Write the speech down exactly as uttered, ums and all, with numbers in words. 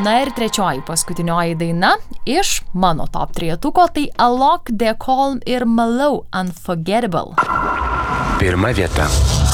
Na ir trečioji paskutinioji daina iš mano top trejetuko, tai Alok, The Calm ir Malou, Unforgettable. Pirma vieta.